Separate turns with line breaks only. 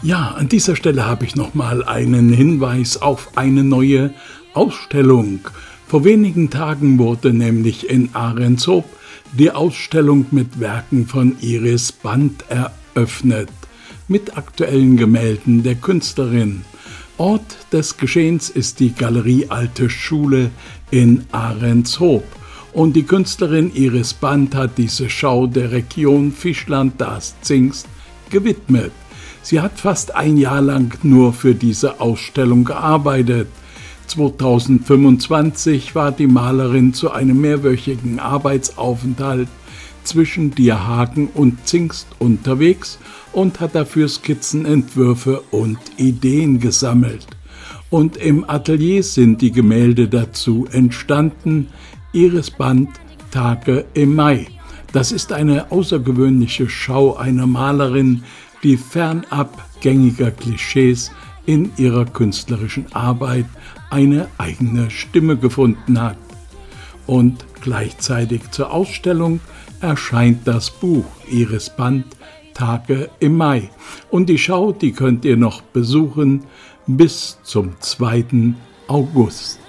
Ja, an dieser Stelle habe ich nochmal einen Hinweis auf eine neue Ausstellung. Vor wenigen Tagen wurde nämlich in Ahrenshoop die Ausstellung mit Werken von Iris Band eröffnet, mit aktuellen Gemälden der Künstlerin. Ort des Geschehens ist die Galerie Alte Schule in Ahrenshoop. Und die Künstlerin Iris Band hat diese Schau der Region Fischland-Darß-Zingst gewidmet. Sie hat fast ein Jahr lang nur für diese Ausstellung gearbeitet. 2025 war die Malerin zu einem mehrwöchigen Arbeitsaufenthalt zwischen Dierhaken und Zingst unterwegs und hat dafür Skizzen, Entwürfe und Ideen gesammelt. Und im Atelier sind die Gemälde dazu entstanden. Iris Band, Tage im Mai. Das ist eine außergewöhnliche Schau einer Malerin, die fernab gängiger Klischees in ihrer künstlerischen Arbeit eine eigene Stimme gefunden hat. Und gleichzeitig zur Ausstellung erscheint das Buch Iris Band, Tage im Mai. Und die Schau, die könnt ihr noch besuchen bis zum 2. August.